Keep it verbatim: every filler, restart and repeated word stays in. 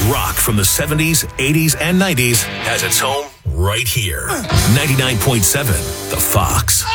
rock from the seventies, eighties, and nineties has its home right here. ninety-nine point seven The Fox.